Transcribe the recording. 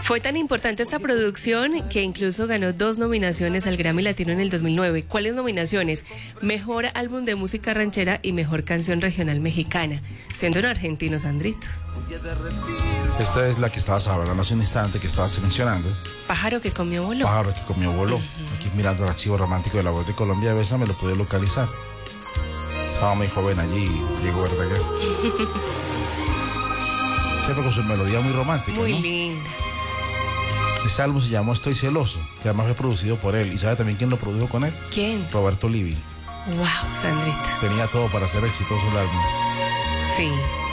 Fue tan importante esta producción que incluso ganó 2 nominaciones al Grammy Latino en el 2009. ¿Cuáles nominaciones? Mejor álbum de música ranchera y mejor canción regional mexicana, siendo un argentino, Sandrito. Esta es la que estabas hablando hace un instante, que estabas mencionando. Pájaro que comió voló. Pájaro que comió voló. Aquí mirando el archivo romántico de La Voz de Colombia, a veces me lo pude localizar. Estaba muy joven allí, Diego Verdaguer. Siempre con su melodía muy romántica, Muy ¿no? linda. Este álbum se llamó Estoy celoso, que además fue producido por él. ¿Y sabe también quién lo produjo con él? ¿Quién? Roberto Livi. Wow, Sandrito. Tenía todo para ser exitoso el álbum. Sí.